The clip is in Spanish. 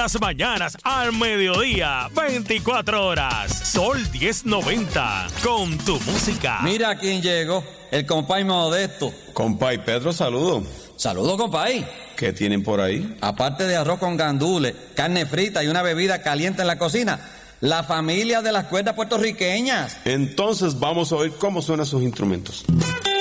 las mañanas, al mediodía, 24 horas. Sol 1090, con tu música. Mira quién llegó, el compay Modesto. Compay Pedro, saludo. Saludos, compay. ¿Qué tienen por ahí? Aparte de arroz con gandules, carne frita y una bebida caliente en la cocina, la familia de las cuerdas puertorriqueñas. Entonces vamos a oír cómo suenan sus instrumentos.